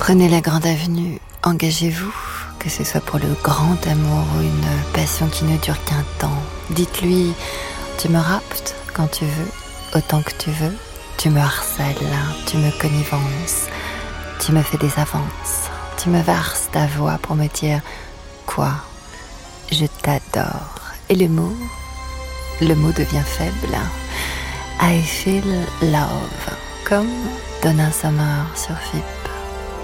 Prenez la grande avenue, engagez-vous, que ce soit pour le grand amour ou une passion qui ne dure qu'un temps. Dites-lui, tu me raptes quand tu veux, autant que tu veux, tu me harcèles, tu me connivences, tu me fais des avances, tu me verses ta voix pour me dire quoi, je t'adore. Et le mot devient faible. I feel love, comme Donna Summer sur FIP.